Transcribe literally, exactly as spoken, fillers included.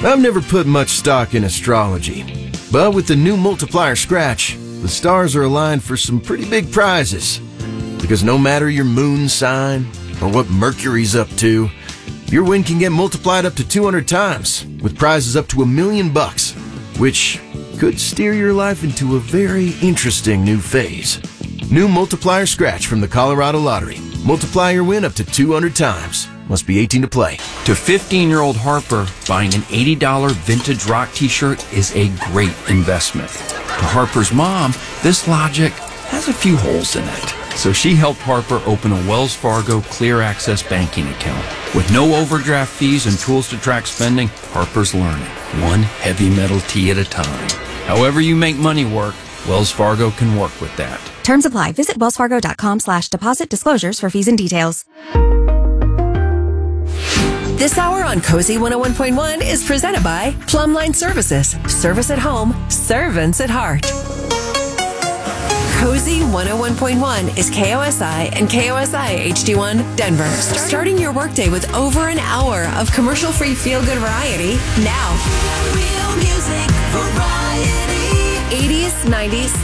I've never put much stock in astrology, but with the new Multiplier Scratch, the stars are aligned for some pretty big prizes. Because no matter your moon sign or what Mercury's up to, your win can get multiplied up to two hundred times with prizes up to a million bucks, which could steer your life into a very interesting new phase. New Multiplier Scratch from the Colorado Lottery. Multiply your win up to two hundred times. Must be eighteen to play. To fifteen-year-old Harper, buying an eighty dollars vintage rock t-shirt is a great investment. To Harper's mom, this logic has a few holes in it. So she helped Harper open a Wells Fargo Clear Access banking account. With no overdraft fees and tools to track spending, Harper's learning, one heavy metal tea at a time. However you make money work, Wells Fargo can work with that. Terms apply. Visit wellsfargo.com slash deposit disclosures for fees and details. This hour on Cozy one oh one point one is presented by Plumline Services. Service at home, servants at heart. Cozy one oh one point one is K O S I and K O S I H D one Denver. Starting your workday with over an hour of commercial-free feel-good variety now. Real music variety. eighties, nineties,